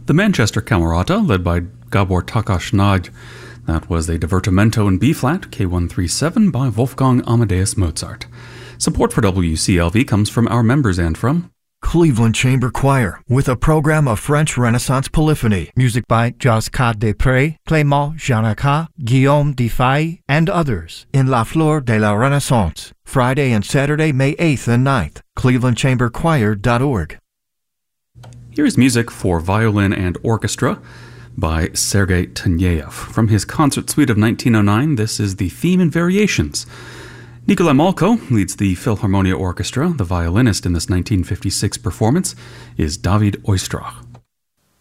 The Manchester Camerata, led by Gabor Takas-Nagy. That was a Divertimento in B-flat, K137, by Wolfgang Amadeus Mozart. Support for WCLV comes from our members and from Cleveland Chamber Choir, with a program of French Renaissance polyphony. Music by Josquin Després, Clément Janaca, Guillaume Defaille, and others in La Fleur de la Renaissance. Friday and Saturday, May 8th and 9th. clevelandchamberchoir.org. Here is music for violin and orchestra by Sergei Taneyev. From his concert suite of 1909, this is the theme and variations. Nikolai Malko leads the Philharmonia Orchestra. The violinist in this 1956 performance is David Oistrakh.